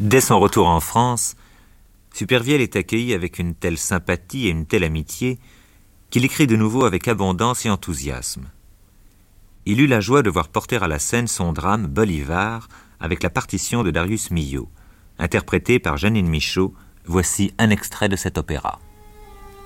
Dès son retour en France, Supervielle est accueilli avec une telle sympathie et une telle amitié qu'il écrit de nouveau avec abondance et enthousiasme. Il eut la joie de voir porter à la scène son drame Bolivar avec la partition de Darius Milhaud. Interprété par Jeanine Michaud, voici un extrait de cet opéra.